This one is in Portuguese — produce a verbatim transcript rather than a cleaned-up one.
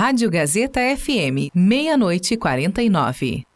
Rádio Gazeta F M, meia-noite e quarenta e nove.